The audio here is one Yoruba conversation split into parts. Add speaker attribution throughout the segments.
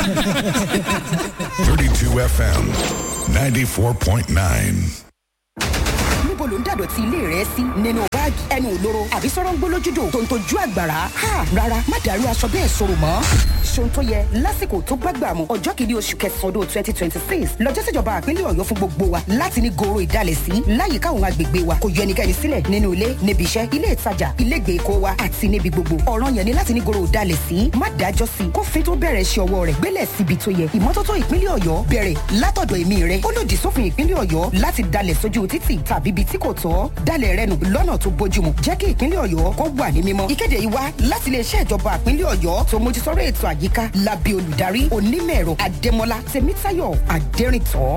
Speaker 1: 32 FM 94.9.
Speaker 2: níbo ló ń dàdọ̀tí ilé rẹ sí nínú báàgì ẹnu òlóró àbí sọ̀rọ̀ ń gbólójúdò tó ń tojú àgbàrá rárá má dàrú aṣọ bẹ́ẹ̀ sọ̀rọ̀ mọ́ ṣohun tó yẹ lásìkò tó gbàgbà mu ọjọ́ kìíní oṣù kẹsàn-án ọdún 2026 lọ́jọ́ síjọba àpínlẹ̀ ọ̀yọ́ fún gbogbo wa láti ní goro ìdálẹ̀ sí láyìíká àwọn agbègbè wa kò yọ ẹnikẹ́ni sílẹ̀ nínú ilé níbi iṣẹ́ ilé ìtajà ilé ìgbèkó wa àti níbi gbogbo ọ̀ràn yẹn ni láti ní goro ìdálẹ̀ sí má dájọ́ sí kófin tó bẹ̀rẹ̀ ṣe ọwọ́ rẹ̀ gbélẹ̀ síbi tó yẹ ìmọ́tótó ìpínlẹ̀ ọ̀yọ́ bẹ̀rẹ̀ látọ̀dọ̀ èmi rẹ̀ ó lòdì sófin ìpínlẹ̀ ọ̀yọ́ láti dalẹ̀ sójú títì tàbí ibi tí kò tọ́ dalẹ̀ rẹ̀ nù lọ́nà tó bójúmu jẹ́ kí ìpínlẹ̀ ọ̀yọ́ kó wà ní mímọ́ ìkéde yìí wá láti iléeṣẹ́ ìjọba ìpínlẹ̀ ọ̀yọ́ tó mójútóró ètò àyíká lábẹ́ olùdarí onímọ̀-ẹ̀rọ adémọlá tèmítáyọ̀ adẹ́rìntọ́.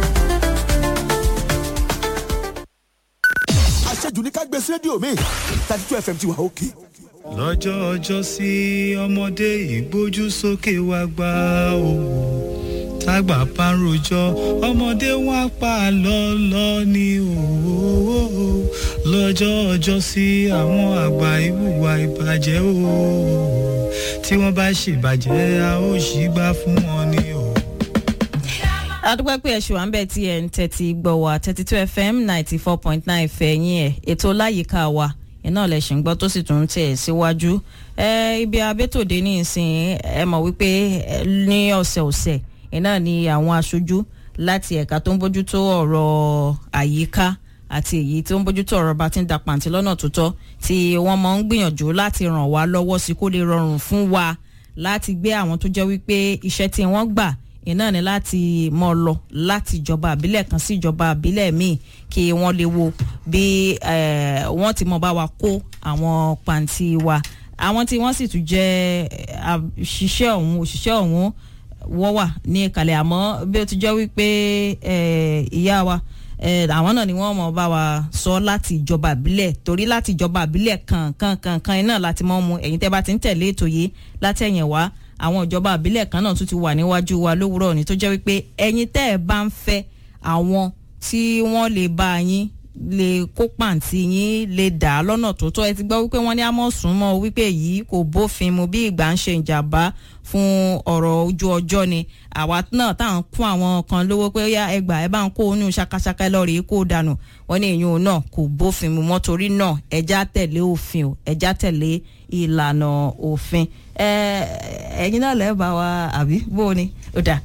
Speaker 3: aṣẹ́jú ní ká gbé sí rédíò mi 32 FM ti wà òkè.
Speaker 4: lọ́jọ́ ọjọ́ sí ọmọdé ìgbójú sókè wá gbá òwò tágbà parojọ́ ọmọdé wá pa lọ́lọ́ ní òwò lọ́jọ́ ọjọ́ sí àwọn àgbà ìwùwà ìbàjẹ́ òwò tí wọ́n bá ṣèbàjẹ́ a ó ṣì gbà fún wọn ní òwò.
Speaker 5: adúpẹ́ pé ẹ̀ṣù à ń bẹ̀ tí ẹ̀ ń tẹ́tí gbọ́ wa 32 FM 94.9 fẹ̀yìn ẹ̀ ètò láyìíká wa iná lẹ̀sìn gbọ́ tó sì tún tẹ̀ síwájú ibi abétòdé ní ìsìn ẹ mọ̀ wípé ní ọ̀sẹ̀ iná ni àwọn aṣojú láti ẹ̀ka tó ń bójútó ọ̀rọ̀ àyíká àti èyí tó ń bójútó ọ̀rọ̀ bá ti ń da pàǹtí lọ́nà tó tọ́ tí wọ́n máa ń gbìyànjú láti ràn wá lọ́wọ́ sí kó lè rọrùn fún wa láti gbé àwọn tó jẹ́ wípé iṣẹ́ tí wọ́n gbà iná ni láti mọ́ lọ láti ìjọba àbílẹ̀ kan sí ìjọba àbílẹ̀ míì kí wọ́n lè wo bí wọ́n ti mọ̀ bá wa kó àwọn pàǹtí wa àwọn tí wọ́n sì tún jẹ́ òṣìṣẹ́ ọ̀hún wọ́n wà ní ìkàlẹ̀ àmọ́ bí ó ti jẹ́ wípé ìyá wa àwọn náà ni wọ́n mọ̀ bá wa sọ láti ìjọba àbílẹ̀ torí láti ìjọba àbílẹ̀ kan iná láti mọ́ mu ẹ̀yin tẹ́ bá ti ń tẹ̀lé ètò yìí látẹ̀yìn wá àwọn ìjọba àbílẹ̀ kan náà tún ti wà níwájú wa lówùúrọ̀ ní tó jẹ́ wípé ẹ̀yin tẹ́ ẹ̀ bá ń fẹ́ àwọn tí wọ́n lè bá yín lè kó pàǹtí yín lè dà á lọ́nà tó tọ́ ẹ ti gbọ́ wípé wọ́n ní àmọ̀sùn mọ́ wípé yìí kò bófin mu bí ìgbà ń ṣe ìjàmbá fún ọ̀rọ̀ ojú ọjọ́ ni àwa náà táwọn kún àwọn kan lówó pé yá ẹgbàá ẹ bá ń kó oyún ṣakaṣaka lọ́ọ̀rì kó dànù wọ́n ní ìyún náà kò bófin mu mọ́ torí náà ẹja tẹ̀lé òfin o ẹja tẹ̀lé ìlànà òfin ẹ̀yin náà lẹ́ẹ̀ bá wa àbí bó o ní ó dà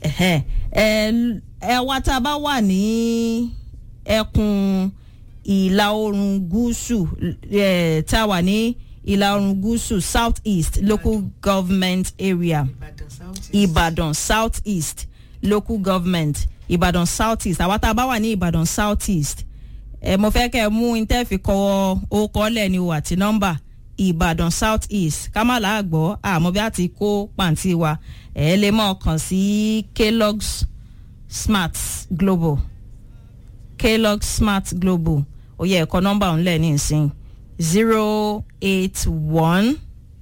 Speaker 5: wa tá a bá wà ní ẹkùn ìlà oòrùn gúúsù tá a wà ní ìlà oòrùn gúúsù south east local government area Ìbàdàn south east local government Ìbàdàn south east àwa tá a bá wà ní Ìbàdàn south east mo fẹ́ kẹ́ ẹ mú intẹ́fì kọ́ orúkọ lẹ́ni o àti nọ́mbà Ìbàdàn south east kámàlà àgbọ̀ àmọ́ bí a ti kó pàǹtí wa ẹ lè mọ̀ kàn sí Kellogg's Smart Global Kellogg's Smart Global ó yẹ ẹ̀kọ́ nọ́mbà òun lẹ̀ ní ìsìn 081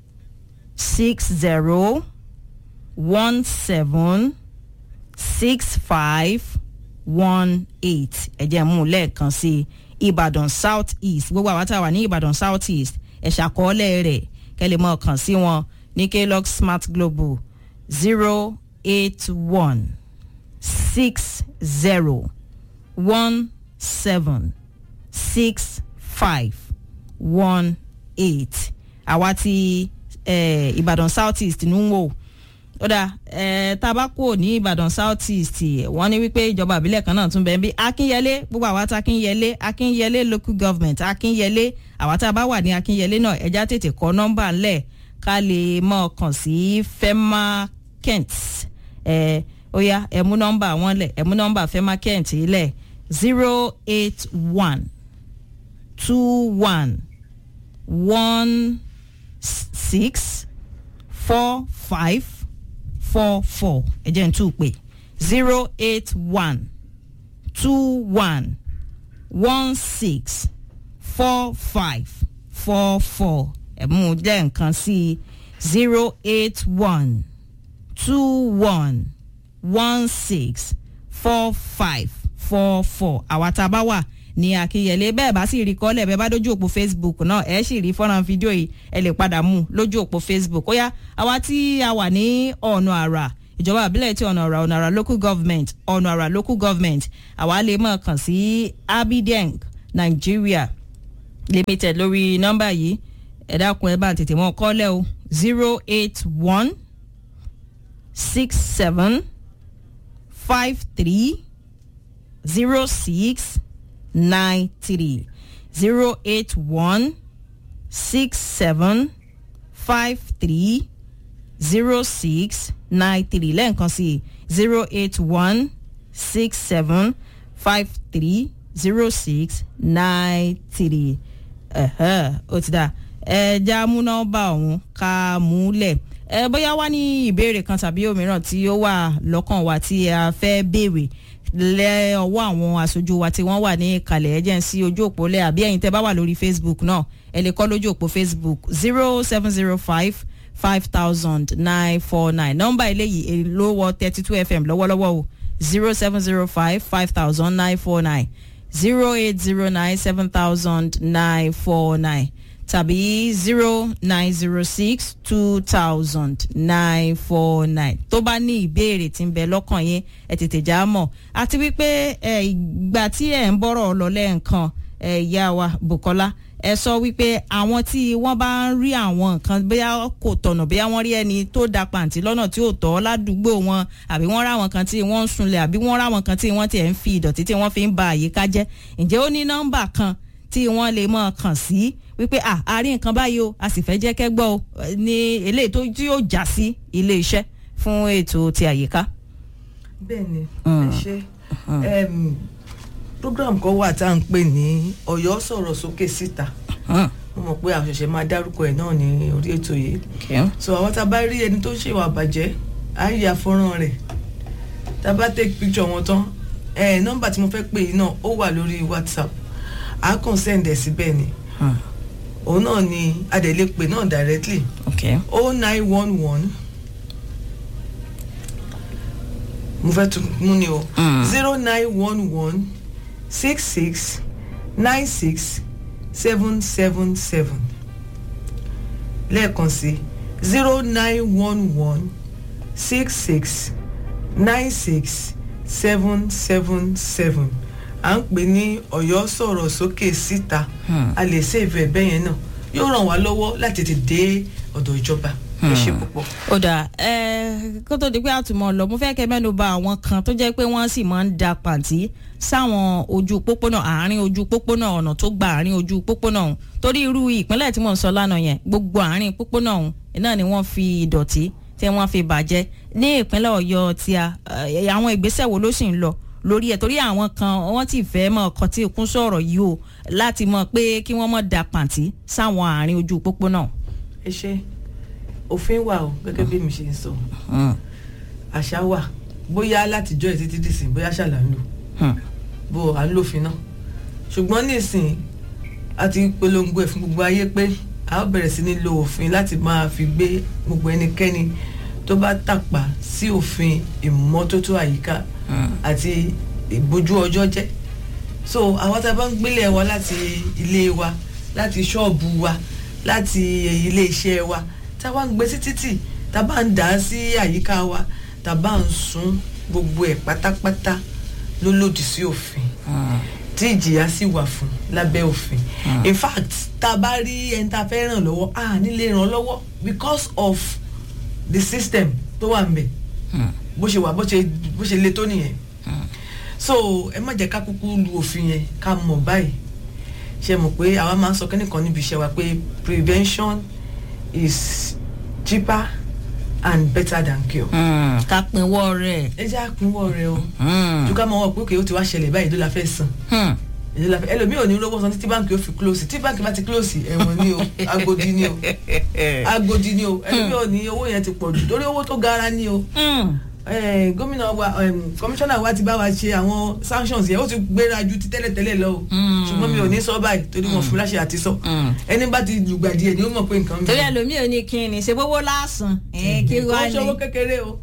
Speaker 5: 60 17 65 18 ẹ jẹ́ mú lẹ́ẹ̀kan sí Ìbàdàn south east gbogbo àwọn táwa ní Ìbàdàn south east ẹ ṣàkọọ́lẹ̀ rẹ̀ kẹ́ lè mọ̀ kàn sí wọn ní Kellogg's Smart Global 081 60 17 65 18 àwa ti Ìbàdàn south east ń wò ó dà tabako ní Ìbàdàn south east wọ́n ní wípé ìjọba àbílẹ̀ kan náà tún bẹ́ẹ̀ bí Akínyẹlé gbogbo àwa tá Akínyẹlé local government Akínyẹlé àwa tá a bá wà ní Akínyẹlé náà ẹja tètè kọ nọ́mbà ńlẹ̀ ká lè mọ̀ kàn sí Fema Kent ó yá ẹ mú nọ́mbà wọn lẹ̀ ẹ mú nọ́mbà Fema Kent lẹ̀ 081 21 16 45 44 ẹ jẹ́ n tún pè 081 21 16 45 44 ẹ mú jẹ́ nǹkan sí 081 21 16 45 44 àwa tá a bá wà ní Akínyẹlé bẹ́ẹ̀ bá sì rí kọ́lẹ̀ bẹ́ẹ̀ bá dójú òpó Facebook náà ẹ sì rí fọ́nrán fídíò yìí ẹ lè padà mú lójú òpó Facebook ó yá àwa tí a wà ní ọ̀nà àrà ìjọba àbílẹ̀ ti ọ̀nà àrà local government àwa lè mọ̀ kàn sí Abideng Nigeria Limited lórí nọ́mbà yìí ẹ dákun ẹ bá tètè mọ́ kọ́lẹ̀ o 081 67 53 06 93 081 67 53 06 93 lẹ́ẹ̀kan sí 081 67 53 06 93 ó ti dá ẹ já mú nọ́mbà ọ̀hún ká múlẹ̀ bóyá wá ní ìbéèrè kan tàbí òmíràn tí ó wà lọ́kàn wa tí a fẹ́ béèrè lẹ́ ọwọ́ àwọn aṣojú wa tí wọ́n wà ní ìkàlẹ̀ ẹ̀jẹ̀ sí ojú òpó lẹ́ àbí ẹ̀yin tẹ́ bá wà lórí Facebook náà ẹ lè kọ lójú òpó Facebook 0705 5,949 nọ́mbà eléyìí ló wọ 32 FM lọ́wọ́lọ́wọ́ o 0705 5,949 0809 7,949 tàbí 0906 2,949 tó bá ní ìbéèrè tí ń bẹ lọ́kàn yín ẹ tètè já mọ̀ àti wípé ìgbà tí ẹ̀ ń bọ̀rọ̀ lọ lẹ́ẹ̀kan ìyá wa Bùkọ́lá ẹ sọ wípé àwọn tí wọ́n bá ń rí àwọn nǹkan bóyá kò tọ̀nà bóyá wọ́n rí ẹni tó da pàǹtí lọ́nà tí ò tọ́ ládùúgbò wọn àbí wọ́n ráwọn kan tí wọ́n ń sunlẹ̀ àbí wọ́n ráwọn kan tí wọ́n tiẹ̀ ń fi ìdọ̀tí tí wọ́n fi ń ba àyíká jẹ́ ǹjẹ́ ó ní nọ́mbà kan tí wọ́n lè mọ̀ kàn sí wípé a rí nǹkan báyìí o a sì fẹ́ jẹ́ kẹ́gbọ́ o ní eléyìí tó tí yóò já sí ilé iṣẹ́ fún ètò ti àyíká.
Speaker 6: bẹ́ẹ̀ni ẹ ṣe program kan wà tá à ń pè ní Ọ̀yọ́ sọ̀rọ̀ sókè síta mo mọ̀ pé àṣẹ̀ṣẹ̀ máa dárúkọ ẹ̀ náà ní orí ètò yìí so àwọn tá a bá rí ẹni tó ṣèwà bàjẹ́ á yà fọ́nrán rẹ̀ tá a bá take picture wọn tán nọ́mbà tí mo fẹ́ pè yìí náà ó wà lórí WhatsApp á kàn send ẹ̀ síbẹ̀ ni òun náà ni adẹ̀lé pè náà directly 0911 mo fẹ́ tún mú ni o 0911 66 96 777 lẹ́ẹ̀kan sí 0911 66 96 777 à ń pè ní Ọ̀yọ́ sọ̀rọ̀ sókè síta a lè save ẹ̀ bẹ́yẹn náà yóò ràn wá lọ́wọ́ láti tètè dé ọ̀dọ̀ ìjọba ẹ ṣe púpọ̀.
Speaker 5: ó dà kó tó di pé àtúmọ̀ lọ mo fẹ́ kẹ́ mẹ́nu bà àwọn kan tó jẹ́ pé wọ́n sì máa ń da pàǹtí sáwọn ojú pópónà àárín ojú pópónà ọ̀nà tó gba àárín ojú pópónà ọ̀hún torí irú ìpínlẹ̀ tí mò ń sọ lánàá yẹn gbogbo àárín pópónà ọ̀hún náà ni wọ́n fi ìdọ̀tí tí wọ́n fi bàjẹ́ ní ìpínlẹ̀ Ọ̀yọ́ tí àwọn ìgbésẹ̀ wo ló sì ń lọ lórí ẹ̀ torí àwọn kan wọ́n ti fẹ́ mọ̀ ọkọ̀ tí òkun sọ̀rọ̀ yìí o láti mọ̀ pé kí wọ́n mọ̀ da pàǹtí sáwọn àárín ojú pópónà.
Speaker 6: ẹ ṣe òfin wà o gẹ́gẹ́ bí mi ṣe ń sọ àṣà wà bóyá látijọ́ ẹ̀ títí dìsìn bóyá ṣàlà ń lò bó à ń lòfin náà ṣùgbọ́n nísìn àti polongo ẹ̀ fún gbogbo ayé pé a ó bẹ̀rẹ̀ sí ní lo òfin láti máa fi gbé gbogbo ẹnikẹ́ni tó bá tàpá sí òfin ìmọ́tótó àyíká àti ìbójú ọjọ́ jẹ́ so àwọn tá a bá ń gbélé wa láti ilé wa láti ṣọ́ọ̀bù wa láti ilé iṣẹ́ wa tá a bá ń gbé sí títì tá a bá ń dà á sí àyíká wa tá a bá ń sun gbogbo ẹ̀ pátápátá ló lòdì sí òfin tí ìjìyà sì wà fún lábẹ́ òfin in fact tá a bá rí ẹni tá a fẹ́ ràn lọ́wọ́ a nílé ràn lọ́wọ́ because of the system tó wà ń bẹ̀ bó ṣe wà bó ṣe le tó nìyẹn so ẹ má jẹ́ ká kúkú lu òfin yẹn ká mọ̀ báyìí ṣe mọ̀ pé àwa máa ń sọ kẹ́nìkan níbi iṣẹ́ wa pé prevention is cheaper and better than cure.
Speaker 5: ká pinwọ́ rẹ̀.
Speaker 6: ẹ jẹ́ àpinwọ́ rẹ̀ o ju ká máa wọ̀ pé òkè ó ti wá ṣẹlẹ̀ báyìí ló la fẹ́ san ẹlòmíì ò ní rówó san títí báńkì ó fi close tí báńkì bá ti close ẹ̀wọ̀n ni o agodi ni o ẹlòmíì ò ní owó yẹn ti pọ̀ jù lórí owó tó gara ni o gómìnà wa kọmíṣánná wa ti bá wa ṣe àwọn sanctions yẹn ó ti gbéra ju ti tẹ́lẹ̀tẹ́lẹ̀ lọ o ṣùgbọ́n mi ò ní sọ báyìí torí wọn fún mi láṣẹ àti sọ ẹni bá ti lùgbàdì ẹ̀ ni ó mọ̀ pé nǹkan mi.
Speaker 5: torí ẹlòmíì ò ní kí ni ṣe gbogbo lásán kí wàá ní.
Speaker 6: ó ṣòwò kékeré o.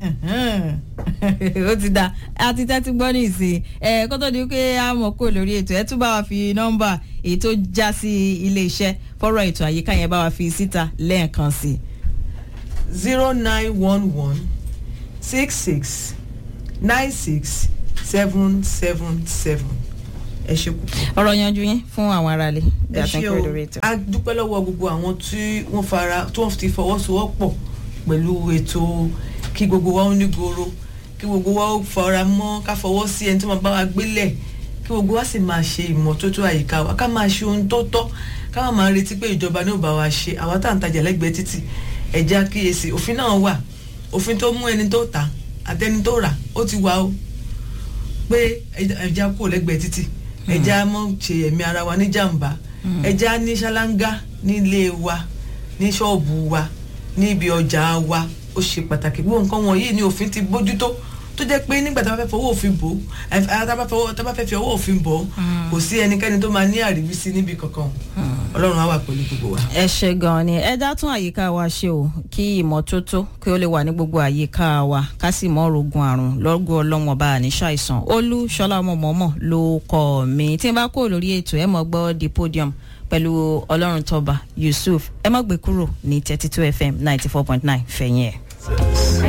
Speaker 5: ó ti da àti tẹ́tí gbọ́ ní ìsìn kó tó di pé a mọ̀ kó lórí ètò ẹ̀ tún bá wa fi nọ́mbà èyí tó já sí ilé iṣẹ́ fọ́rọ̀ ètò àyíká yẹn bá wa fi síta lẹ́ẹ̀kan sí.
Speaker 6: 0911 66967777. ẹ ṣe púpọ̀.
Speaker 5: ọ̀rọ̀ yanjú yín fún àwọn aráalé bí
Speaker 6: ẹ
Speaker 5: a ti ń
Speaker 6: ṣe
Speaker 5: kúrò
Speaker 6: o
Speaker 5: lórí ètò.
Speaker 6: a dúpẹ́ lọ́wọ́ gbogbo àwọn tí wọ́n ti fọwọ́sowọ́pọ̀ pẹ̀lú ètò kí gbogbo wa ó ní goro, kí gbogbo wa ó fara mọ́ ká fọwọ́ sí ẹni tó máa bá wa gbélẹ̀, kí gbogbo wa sì máa ṣe ìmọ́tótó àyíká wa, ká máa ṣe ohun tó tọ́, ká má máa retí pé ìjọba ní ò bá wa ṣe. àwa tá à ń tajà lẹ́gbẹ̀ẹ́ títì ẹ̀já kíyèsí, òfin náà wà, òfin tó mú ẹni tó tà àtẹni tó rà ó ti wà ó, pé ẹ̀já kúrò lẹ́gbẹ̀ẹ́ títì, ẹ̀já mọ́ ṣe ẹ̀mí ara wa ní jàǹbá, ẹ̀já ní ṣáláńgá nílé wa, ní ṣọ́ọ̀bù wa, níbi ọjà wa. ó ṣe pàtàkì. gbogbo nǹkan wọ̀nyí ni òfin ti bójútó, tó jẹ́ pé nígbà tá a bá fẹ́ fọwọ́ òfin bò tá a bá fẹ́ fi ọwọ́ òfin bò kò sí ẹnikẹ́ni tó máa ní àríwísí níbi kankan. ọlọ́run á wà pẹ̀lú gbogbo wa.
Speaker 5: ẹ ṣe gan-an ni ẹ dá tún àyíká wa ṣe o, kí ìmọ́tótó kí ó lè wà ní gbogbo àyíká wa, ká sì mọ́ rogun àrùn lọ́gùn ọlọ́wọ́n bá a ní ṣàìsàn. Olúṣọlá ọmọọmọ ló kọ́ mi. tí n bá kúrò lórí ètò ẹ mọ̀ gbọ́ The Podium pẹ̀lú Ọlọ́runtọ́ba Yusuf. ẹ má gbé kúrò ní 32 FM 94.9 fẹ̀yìn ẹ̀.